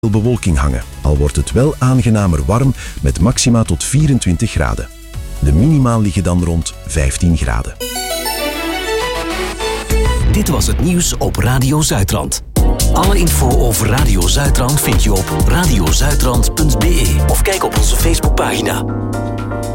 bewolking hangen, al wordt het wel aangenamer warm met maxima tot 24 graden. De minimaal liggen dan rond 15 graden. Dit was het nieuws op Radio Zuidrand. Alle info over Radio Zuidrand vind je op radiozuidrand.be of kijk op onze Facebookpagina.